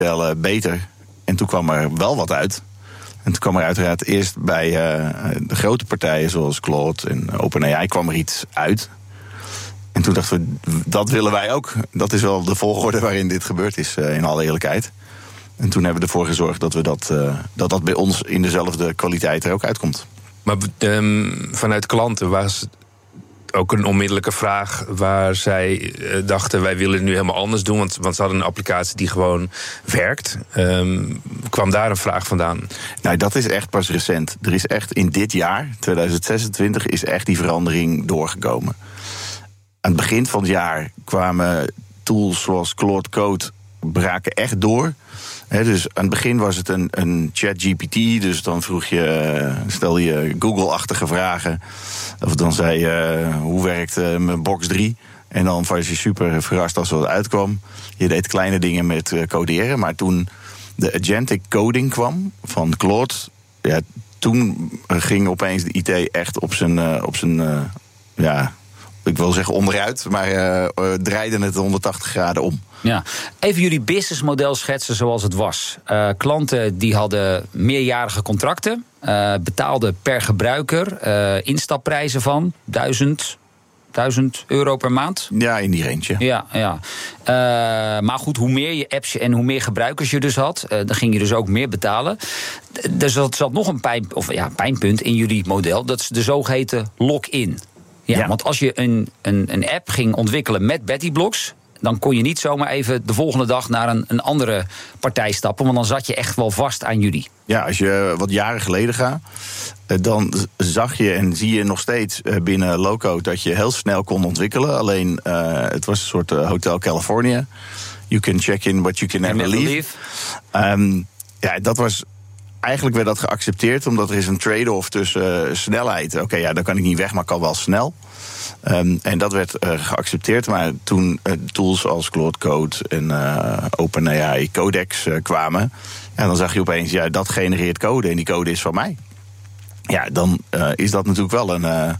beter. En toen kwam er wel wat uit. En toen kwam er uiteraard eerst bij de grote partijen zoals Claude en OpenAI kwam er iets uit. En toen dachten we, dat willen wij ook. Dat is wel de volgorde waarin dit gebeurd is, in alle eerlijkheid. En toen hebben we ervoor gezorgd dat we dat bij ons in dezelfde kwaliteit er ook uitkomt. Maar vanuit klanten was ook een onmiddellijke vraag waar zij dachten, wij willen het nu helemaal anders doen, want ze hadden een applicatie die gewoon werkt. Kwam daar een vraag vandaan? Nou, dat is echt pas recent. Er is echt in dit jaar, 2026, is echt die verandering doorgekomen. Aan het begin van het jaar kwamen tools zoals Claude Code braken echt door. Dus aan het begin was het een ChatGPT, dus dan stelde je Google-achtige vragen. Of dan zei je, hoe werkt mijn box 3? En dan was je super verrast als er uitkwam. Je deed kleine dingen met coderen, maar toen de agentic coding kwam van Claude, ja, toen ging opeens de IT echt op zijn ik wil zeggen onderuit, maar draaide het 180 graden om. Ja. Even jullie businessmodel schetsen zoals het was. Klanten die hadden meerjarige contracten, betaalden per gebruiker instapprijzen van 1000 euro per maand. Ja, in die range. Ja. Maar goed, hoe meer je apps en hoe meer gebruikers je dus had, dan ging je dus ook meer betalen. Dus er zat nog een pijnpunt in jullie model. Dat is de zogeheten lock-in. Ja, want als je een app ging ontwikkelen met Bettyblocks, dan kon je niet zomaar even de volgende dag naar een andere partij stappen, want dan zat je echt wel vast aan jullie. Ja, als je wat jaren geleden gaat, dan zag je en zie je nog steeds binnen low-code dat je heel snel kon ontwikkelen. Alleen het was een soort Hotel California. You can check in, but you can never leave. Dat was. Eigenlijk werd dat geaccepteerd, omdat er is een trade-off tussen snelheid. Oké, dan kan ik niet weg, maar ik kan wel snel. En dat werd geaccepteerd. Maar toen tools als Claude Code en OpenAI Codex kwamen, dan zag je opeens, dat genereert code en die code is van mij. Ja, dan is dat natuurlijk wel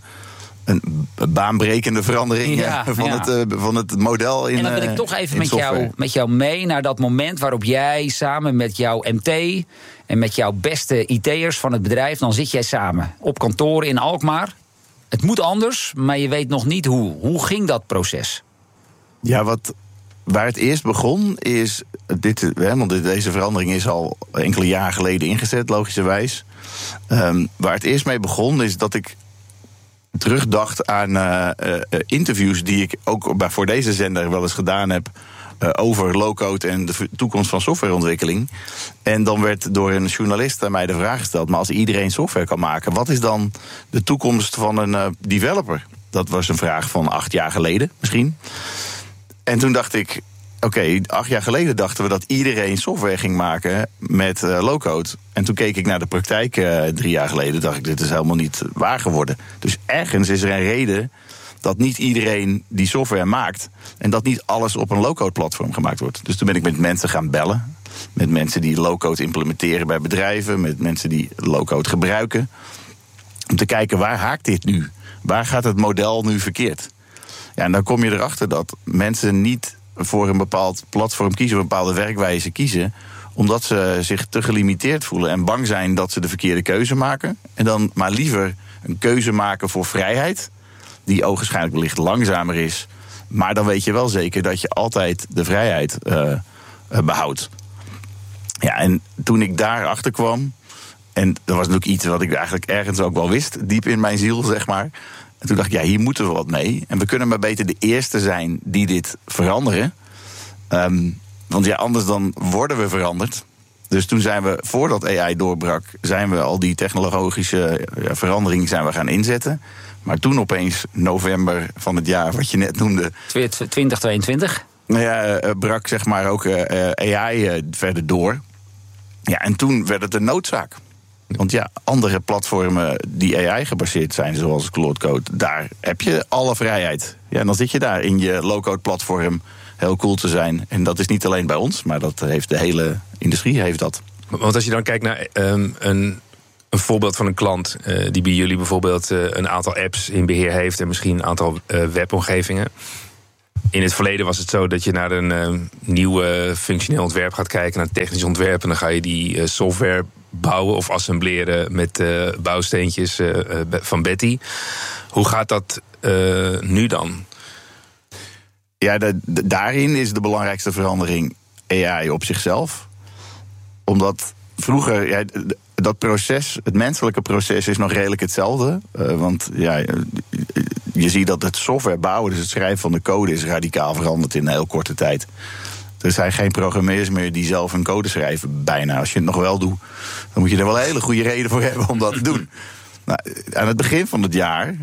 een baanbrekende verandering van het model in. En dan wil ik toch even met jou mee naar dat moment waarop jij samen met jouw MT en met jouw beste IT'ers van het bedrijf, dan zit jij samen op kantoor in Alkmaar. Het moet anders, maar je weet nog niet hoe. Hoe ging dat proces? Ja, waar het eerst begon is want deze verandering is al enkele jaren geleden ingezet, logischerwijs. Waar het eerst mee begon is dat ik terugdacht aan interviews die ik ook voor deze zender wel eens gedaan heb over low-code en de toekomst van softwareontwikkeling. En dan werd door een journalist aan mij de vraag gesteld, maar als iedereen software kan maken, wat is dan de toekomst van een developer? Dat was een vraag van 8 jaar geleden misschien. En toen dacht ik, 8 jaar geleden dachten we dat iedereen software ging maken met low-code. En toen keek ik naar de praktijk 3 jaar geleden, dacht ik, dit is helemaal niet waar geworden. Dus ergens is er een reden dat niet iedereen die software maakt en dat niet alles op een low-code platform gemaakt wordt. Dus toen ben ik met mensen gaan bellen, met mensen die low-code implementeren bij bedrijven, met mensen die low-code gebruiken, om te kijken, waar haakt dit nu? Waar gaat het model nu verkeerd? Ja, en dan kom je erachter dat mensen niet voor een bepaald platform kiezen, een bepaalde werkwijze kiezen, omdat ze zich te gelimiteerd voelen en bang zijn dat ze de verkeerde keuze maken. En dan maar liever een keuze maken voor vrijheid, die ogenschijnlijk wellicht langzamer is, maar dan weet je wel zeker dat je altijd de vrijheid behoudt. Ja, en toen ik daarachter kwam, en dat was natuurlijk iets wat ik eigenlijk ergens ook wel wist, diep in mijn ziel, zeg maar. En toen dacht ik, hier moeten we wat mee. En we kunnen maar beter de eerste zijn die dit veranderen. Want anders dan worden we veranderd. Dus toen zijn we, voordat AI doorbrak, zijn we al die technologische verandering zijn we gaan inzetten. Maar toen opeens, november van het jaar, wat je net noemde, 2022? Brak zeg maar ook AI verder door. Ja, en toen werd het een noodzaak. Want andere platformen die AI gebaseerd zijn, zoals Claude Code, daar heb je alle vrijheid. Ja, en dan zit je daar in je low-code platform heel cool te zijn. En dat is niet alleen bij ons, maar dat heeft de hele industrie heeft dat. Want als je dan kijkt naar een voorbeeld van een klant die bij jullie bijvoorbeeld een aantal apps in beheer heeft en misschien een aantal webomgevingen. in het verleden was het zo dat je naar een nieuw functioneel ontwerp gaat kijken, naar technisch ontwerp, en dan ga je die software bouwen of assembleren met bouwsteentjes van Betty. Hoe gaat dat nu dan? Ja, daarin is de belangrijkste verandering AI op zichzelf. Omdat vroeger, dat proces, het menselijke proces, is nog redelijk hetzelfde. Want je ziet dat het software bouwen, dus het schrijven van de code, is radicaal veranderd in een heel korte tijd. Er zijn geen programmeurs meer die zelf een code schrijven, bijna. Als je het nog wel doet, dan moet je er wel een hele goede reden voor hebben om dat te doen. Nou, aan het begin van het jaar,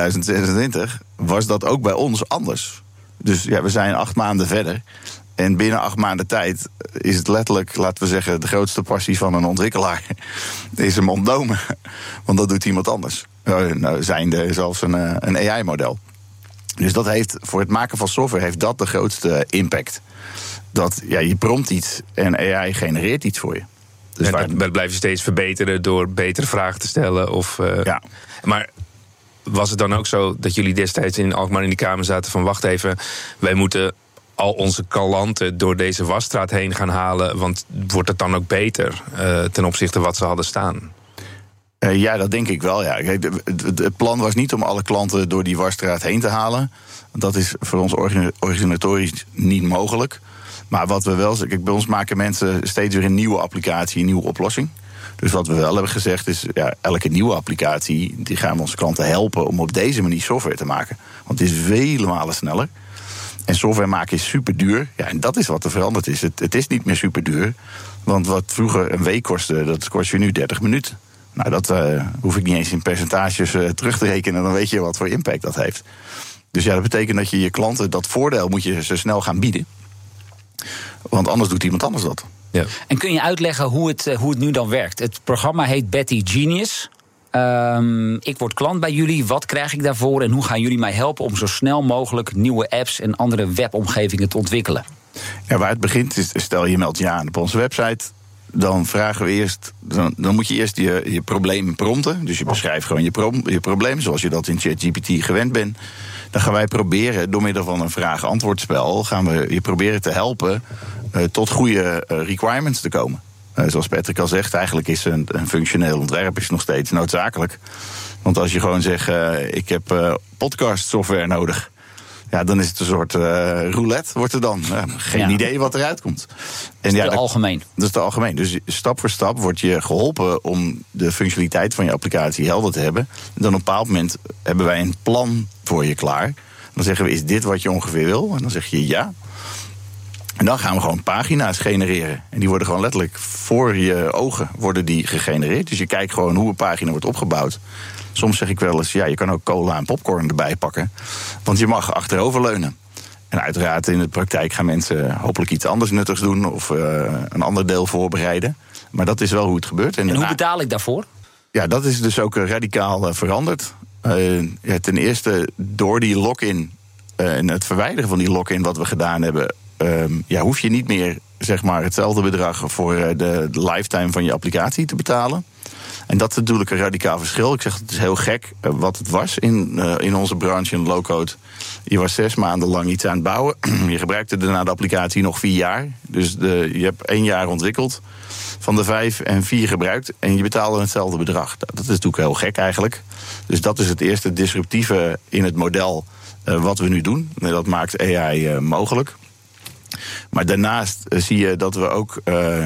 2026, was dat ook bij ons anders. Dus we zijn 8 maanden verder. En binnen 8 maanden tijd is het letterlijk, laten we zeggen, de grootste passie van een ontwikkelaar is hem ontnomen. Want dat doet iemand anders. Nou, zijnde zelfs een AI-model. Dus dat heeft, voor het maken van software, heeft dat de grootste impact. Dat je prompt iets en AI genereert iets voor je. Dus en dat blijf je steeds verbeteren door betere vragen te stellen. Ja. Maar was het dan ook zo dat jullie destijds in Alkmaar in die kamer zaten van, wacht even, wij moeten al onze klanten door deze wasstraat heen gaan halen, want wordt het dan ook beter ten opzichte van wat ze hadden staan? Ja, dat denk ik wel. Ja. Kijk, het plan was niet om alle klanten door die wasstraat heen te halen. Dat is voor ons organisatorisch niet mogelijk. Maar wat we wel zeggen, bij ons maken mensen steeds weer een nieuwe applicatie, een nieuwe oplossing. Dus wat we wel hebben gezegd is, elke nieuwe applicatie, die gaan we onze klanten helpen om op deze manier software te maken. Want het is vele malen sneller. En software maken is super duur. Ja, en dat is wat er veranderd is. Het is niet meer super duur. Want wat vroeger een week kostte, dat kost je nu 30 minuten. Nou, dat hoef ik niet eens in percentages terug te rekenen. Dan weet je wat voor impact dat heeft. Dus dat betekent dat je klanten dat voordeel moet je ze snel gaan bieden. Want anders doet iemand anders dat. Ja. En kun je uitleggen hoe het nu dan werkt? Het programma heet Betty Genius. Ik word klant bij jullie. Wat krijg ik daarvoor? En hoe gaan jullie mij helpen om zo snel mogelijk nieuwe apps en andere webomgevingen te ontwikkelen? Ja, waar het begint is, stel je meldt je aan op onze website. Dan vragen we eerst, dan moet je eerst je probleem prompten. Dus je beschrijft gewoon je probleem, zoals je dat in ChatGPT gewend bent. Dan gaan wij proberen, door middel van een vraag-antwoordspel, gaan we je proberen te helpen tot goede requirements te komen. Zoals Patrick al zegt, eigenlijk is een functioneel ontwerp is nog steeds noodzakelijk. Want als je gewoon zegt, ik heb podcast software nodig, dan is het een soort roulette, wordt er dan. Geen idee wat eruit komt. Dat is te algemeen. Dat is te algemeen. Dus stap voor stap wordt je geholpen om de functionaliteit van je applicatie helder te hebben. En dan op een bepaald moment hebben wij een plan voor je klaar. Dan zeggen we, is dit wat je ongeveer wil? En dan zeg je ja. En dan gaan we gewoon pagina's genereren. En die worden gewoon letterlijk voor je ogen worden die gegenereerd. Dus je kijkt gewoon hoe een pagina wordt opgebouwd. Soms zeg ik wel eens, je kan ook cola en popcorn erbij pakken. Want je mag achteroverleunen. En uiteraard in de praktijk gaan mensen hopelijk iets anders nuttigs doen of een ander deel voorbereiden. Maar dat is wel hoe het gebeurt. En hoe betaal ik daarvoor? Ja, dat is dus ook radicaal veranderd. Ten eerste door die lock-in en het verwijderen van die lock-in wat we gedaan hebben, hoef je niet meer zeg maar hetzelfde bedrag voor de lifetime van je applicatie te betalen. En dat is natuurlijk een radicaal verschil. Ik zeg, het is heel gek wat het was in onze branche in low-code. Je was 6 maanden lang iets aan het bouwen. Je gebruikte daarna de applicatie nog 4 jaar. Dus je hebt 1 jaar ontwikkeld van de 5 en 4 gebruikt. En je betaalde hetzelfde bedrag. Dat is natuurlijk heel gek eigenlijk. Dus dat is het eerste disruptieve in het model wat we nu doen. En dat maakt AI mogelijk. Maar daarnaast zie je dat we ook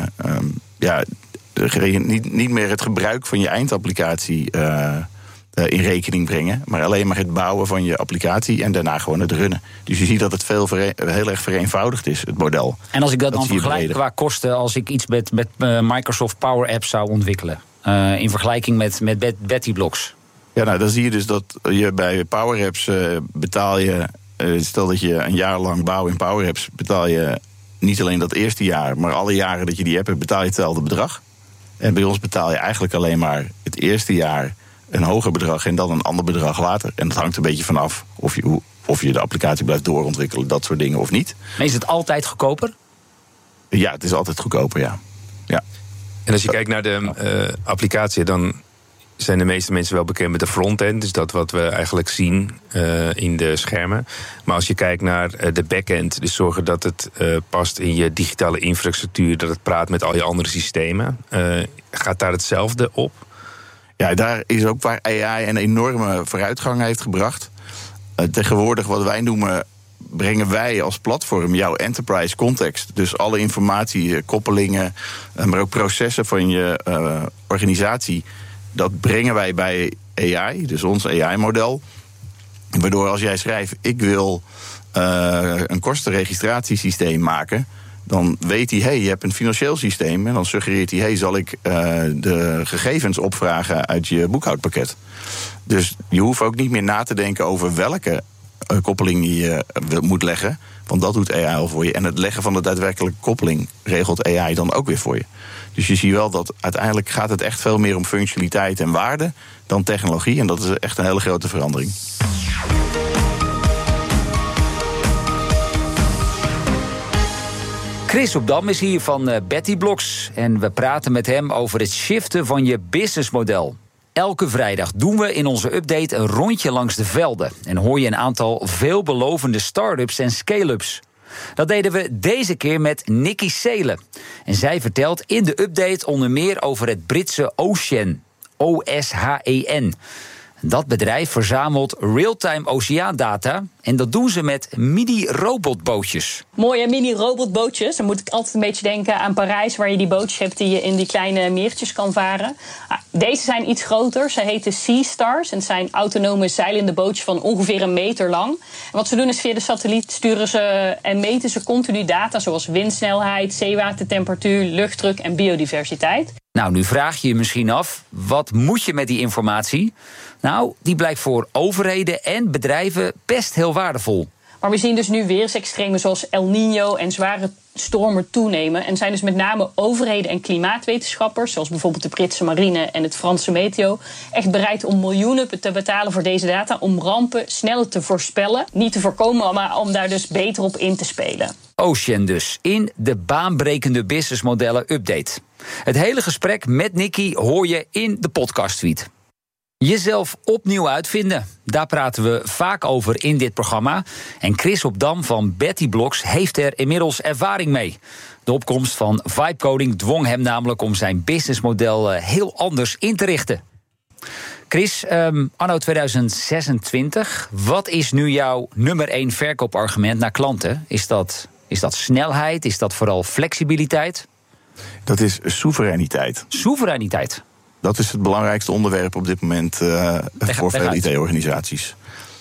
niet meer het gebruik van je eindapplicatie in rekening brengen, maar alleen maar het bouwen van je applicatie en daarna gewoon het runnen. Dus je ziet dat het heel erg vereenvoudigd is, het model. En als ik dat dan vergelijk qua kosten, als ik iets met Microsoft Power Apps zou ontwikkelen, in vergelijking met Betty Blocks. Ja, nou dan zie je dus dat je bij Power Apps betaal je, stel dat je een jaar lang bouwt in Power Apps, betaal je niet alleen dat eerste jaar, maar alle jaren dat je die app hebt, betaal je hetzelfde bedrag. En bij ons betaal je eigenlijk alleen maar het eerste jaar een hoger bedrag en dan een ander bedrag later. En dat hangt een beetje vanaf of je de applicatie blijft doorontwikkelen, dat soort dingen of niet. Maar is het altijd goedkoper? Ja, het is altijd goedkoper, ja. En als je kijkt naar de applicatie, dan zijn de meeste mensen wel bekend met de frontend. Dus dat wat we eigenlijk zien in de schermen. Maar als je kijkt naar de backend, dus zorgen dat het past in je digitale infrastructuur, dat het praat met al je andere systemen. Gaat daar hetzelfde op? Ja, daar is ook waar AI een enorme vooruitgang heeft gebracht. Tegenwoordig wat wij noemen, brengen wij als platform jouw enterprise context. Dus alle informatie, koppelingen, maar ook processen van je organisatie, dat brengen wij bij AI, dus ons AI-model. Waardoor als jij schrijft, ik wil een kostenregistratiesysteem maken, dan weet hij, je hebt een financieel systeem. En dan suggereert hij, zal ik de gegevens opvragen uit je boekhoudpakket. Dus je hoeft ook niet meer na te denken over welke koppeling je moet leggen. Want dat doet AI al voor je. En het leggen van de daadwerkelijke koppeling regelt AI dan ook weer voor je. Dus je ziet wel dat uiteindelijk gaat het echt veel meer om functionaliteit en waarde dan technologie. En dat is echt een hele grote verandering. Chris Opdam is hier van BettyBlocks. En we praten met hem over het shiften van je businessmodel. Elke vrijdag doen we in onze update een rondje langs de velden. En hoor je een aantal veelbelovende start-ups en scale-ups. Dat deden we deze keer met Nikki Seelen. En zij vertelt in de update onder meer over het Britse Ocean. OSHEN. Dat bedrijf verzamelt real-time oceaandata. En dat doen ze met mini-robotbootjes. Mooie mini-robotbootjes. Dan moet ik altijd een beetje denken aan Parijs, waar je die bootjes hebt die je in die kleine meertjes kan varen. Deze zijn iets groter. Ze heten Sea Stars. En het zijn autonome zeilende bootjes van ongeveer 1 meter lang. En wat ze doen is via de satelliet sturen ze en meten ze continu data, zoals windsnelheid, zeewatertemperatuur, luchtdruk en biodiversiteit. Nou, nu vraag je je misschien af, wat moet je met die informatie? Nou, die blijkt voor overheden en bedrijven best heel waardevol. Maar we zien dus nu weersextremen zoals El Niño en zware stormen toenemen. En zijn dus met name overheden en klimaatwetenschappers, zoals bijvoorbeeld de Britse marine en het Franse meteo, echt bereid om miljoenen te betalen voor deze data om rampen sneller te voorspellen. Niet te voorkomen, maar om daar dus beter op in te spelen. Ocean dus, in de baanbrekende businessmodellen update. Het hele gesprek met Nikki hoor je in de podcast-suite. Jezelf opnieuw uitvinden, daar praten we vaak over in dit programma. En Chris Opdam van BettyBlocks heeft er inmiddels ervaring mee. De opkomst van Vibecoding dwong hem namelijk om zijn businessmodel heel anders in te richten. Chris, anno 2026, wat is nu jouw nummer 1 verkoopargument naar klanten? Is dat snelheid? Is dat vooral flexibiliteit? Dat is soevereiniteit. Soevereiniteit? Dat is het belangrijkste onderwerp op dit moment voor veel IT-organisaties.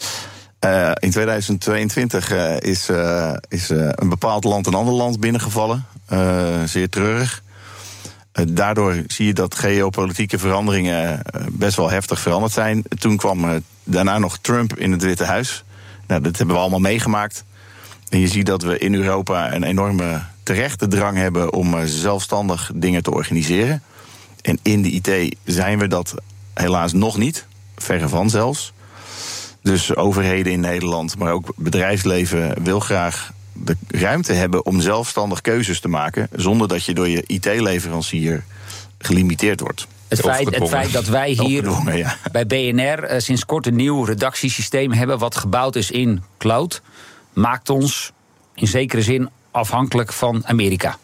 In 2022 is een bepaald land een ander land binnengevallen. Zeer treurig. Daardoor zie je dat geopolitieke veranderingen best wel heftig veranderd zijn. Toen kwam daarna nog Trump in het Witte Huis. Nou, dat hebben we allemaal meegemaakt. En je ziet dat we in Europa een enorme terechte drang hebben om zelfstandig dingen te organiseren. En in de IT zijn we dat helaas nog niet, verre van zelfs. Dus overheden in Nederland, maar ook bedrijfsleven wil graag de ruimte hebben om zelfstandig keuzes te maken, zonder dat je door je IT-leverancier gelimiteerd wordt. Het feit dat wij hier bij BNR sinds kort een nieuw redactiesysteem hebben wat gebouwd is in cloud, maakt ons in zekere zin afhankelijk van Amerika.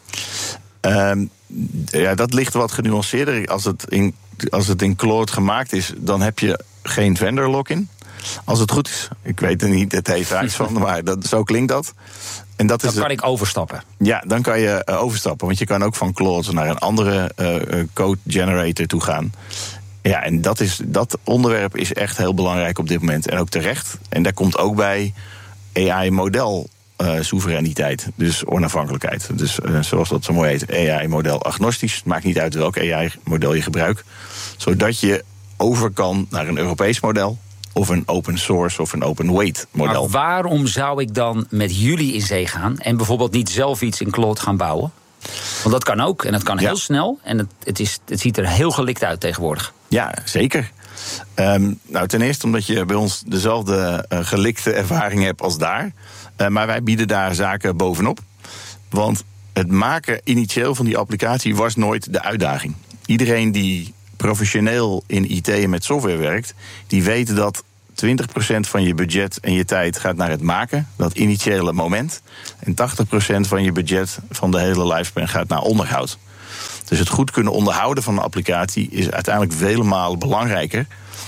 Ja, dat ligt wat genuanceerder. Als het in cloud gemaakt is, dan heb je geen vendor lock-in. Als het goed is. Ik weet er niet details van, maar zo klinkt dat. En dan kan ik overstappen. Ja, dan kan je overstappen. Want je kan ook van cloud naar een andere code generator toe gaan. Ja, en dat onderwerp is echt heel belangrijk op dit moment. En ook terecht. En daar komt ook bij AI-model soevereiniteit, dus onafhankelijkheid. Dus zoals dat zo mooi heet, AI-model agnostisch. Het maakt niet uit welk AI-model je gebruikt. Zodat je over kan naar een Europees model, of een open source of een open weight model. Maar waarom zou ik dan met jullie in zee gaan en bijvoorbeeld niet zelf iets in cloud gaan bouwen? Want dat kan ook en dat kan heel snel. En het ziet er heel gelikt uit tegenwoordig. Ja, zeker. Nou, ten eerste omdat je bij ons dezelfde gelikte ervaring hebt als daar. Maar wij bieden daar zaken bovenop. Want het maken initieel van die applicatie was nooit de uitdaging. Iedereen die professioneel in IT en met software werkt, die weten dat 20% van je budget en je tijd gaat naar het maken, dat initiële moment. En 80% van je budget van de hele lifespan gaat naar onderhoud. Dus het goed kunnen onderhouden van een applicatie is uiteindelijk vele malen belangrijker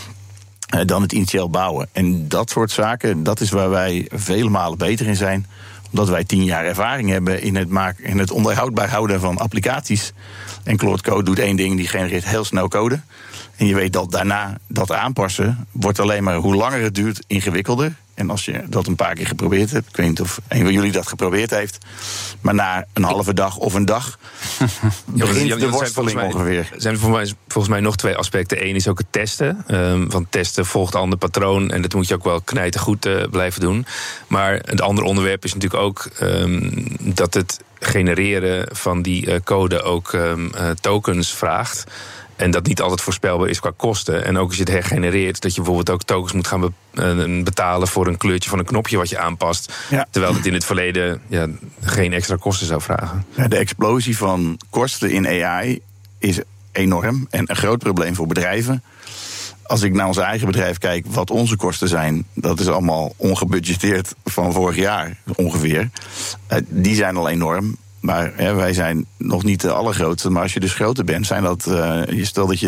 dan het initieel bouwen. En dat soort zaken, dat is waar wij vele malen beter in zijn. Omdat wij 10 jaar ervaring hebben in het onderhoudbaar houden van applicaties. En Claude Code doet 1 ding, die genereert heel snel code. En je weet dat daarna dat aanpassen wordt alleen maar, hoe langer het duurt, ingewikkelder. En als je dat een paar keer geprobeerd hebt, ik weet niet of een van jullie dat geprobeerd heeft, maar na een halve dag of een dag begint de worsteling ongeveer. Er zijn volgens mij nog 2 aspecten. Eén is ook het testen. Want testen volgt een ander patroon en dat moet je ook wel knijtergoed blijven doen. Maar het andere onderwerp is natuurlijk ook dat het genereren van die code ook tokens vraagt. En dat niet altijd voorspelbaar is qua kosten. En ook als je het hergenereert, dat je bijvoorbeeld ook tokens moet gaan betalen voor een kleurtje van een knopje wat je aanpast. Ja. Terwijl het in het verleden geen extra kosten zou vragen. Ja, de explosie van kosten in AI is enorm en een groot probleem voor bedrijven. Als ik naar ons eigen bedrijf kijk, wat onze kosten zijn, dat is allemaal ongebudgeteerd van vorig jaar ongeveer. Die zijn al enorm. Maar wij zijn nog niet de allergrootste. Maar als je dus groter bent, zijn dat. Je stel dat je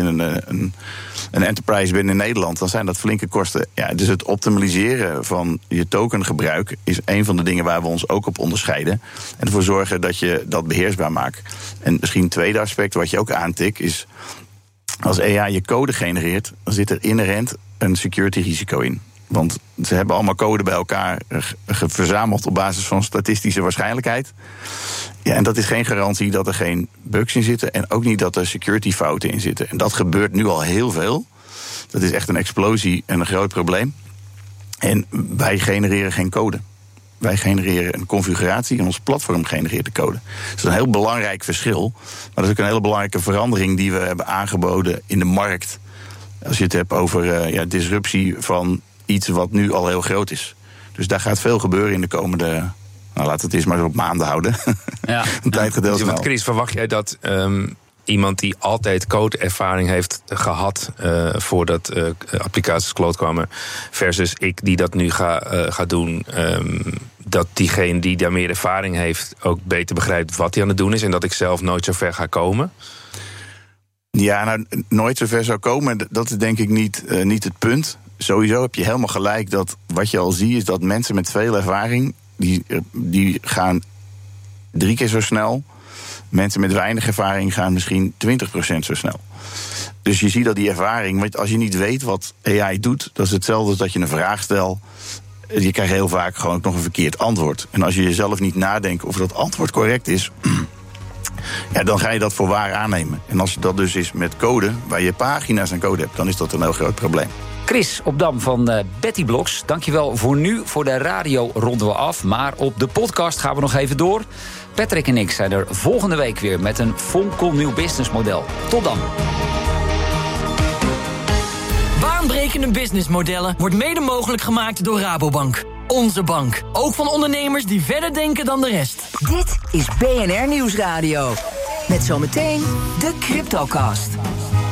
een enterprise bent in Nederland, dan zijn dat flinke kosten. Ja, dus het optimaliseren van je tokengebruik is een van de dingen waar we ons ook op onderscheiden. En ervoor zorgen dat je dat beheersbaar maakt. En misschien een tweede aspect wat je ook aantikt is, als AI je code genereert, dan zit er inherent een security risico in. Want ze hebben allemaal code bij elkaar verzameld op basis van statistische waarschijnlijkheid. Ja, en dat is geen garantie dat er geen bugs in zitten en ook niet dat er security fouten in zitten. En dat gebeurt nu al heel veel. Dat is echt een explosie en een groot probleem. En wij genereren geen code. Wij genereren een configuratie en ons platform genereert de code. Dat is een heel belangrijk verschil. Maar dat is ook een hele belangrijke verandering die we hebben aangeboden in de markt. Als je het hebt over disruptie van iets wat nu al heel groot is. Dus daar gaat veel gebeuren in de komende, nou laten we het eens maar op maanden houden. Ja. Een tijdgedeelte snel. Chris, verwacht jij dat iemand die altijd codeervaring heeft gehad voordat applicaties cloud kwamen, versus ik die dat nu ga doen, dat diegene die daar meer ervaring heeft ook beter begrijpt wat hij aan het doen is en dat ik zelf nooit zo ver ga komen? Ja, nou, nooit zo ver zou komen, dat is denk ik niet het punt. Sowieso heb je helemaal gelijk dat wat je al ziet is dat mensen met veel ervaring, die gaan 3 keer zo snel. Mensen met weinig ervaring gaan misschien 20% zo snel. Dus je ziet dat die ervaring, want als je niet weet wat AI doet, dat is hetzelfde als dat je een vraag stelt. Je krijgt heel vaak gewoon nog een verkeerd antwoord. En als je jezelf niet nadenkt of dat antwoord correct is, ja, dan ga je dat voor waar aannemen. En als dat dus is met code, waar je pagina's aan code hebt, dan is dat een heel groot probleem. Chris Opdam van Betty Blocks, dankjewel voor nu. Voor de radio ronden we af, maar op de podcast gaan we nog even door. Patrick en ik zijn er volgende week weer met een fonkelnieuw businessmodel. Tot dan. Baanbrekende businessmodellen wordt mede mogelijk gemaakt door Rabobank. Onze bank. Ook van ondernemers die verder denken dan de rest. Dit is BNR Nieuwsradio. Met zometeen de Cryptocast.